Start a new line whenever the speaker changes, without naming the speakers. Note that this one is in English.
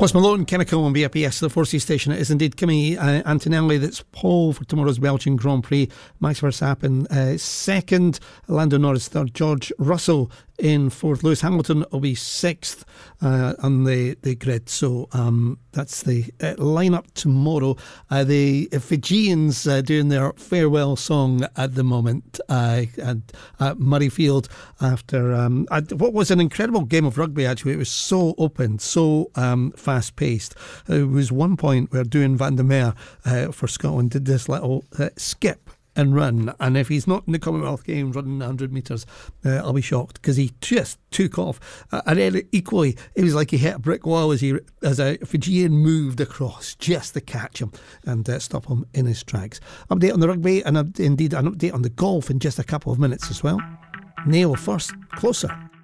Post Malone, Chemical on BRPS, the 4C station. It is indeed Kimi Antonelli that's pole for tomorrow's Belgian Grand Prix. Max Verstappen second, Lando Norris third, George Russell in fourth. Lewis Hamilton will be sixth on the grid. So that's the lineup tomorrow. The Fijians doing their farewell song at the moment at Murrayfield after what was an incredible game of rugby. Actually, it was so open, so fast paced. It was one point where Duan van der Meer for Scotland did this little skip and run, and if he's not in the Commonwealth Games running 100 metres, I'll be shocked, because he just took off. And then equally, it was like he hit a brick wall as a Fijian moved across just to catch him and stop him in his tracks. Update on the rugby, and indeed an update on the golf in just a couple of minutes as well. Neil first, Closer.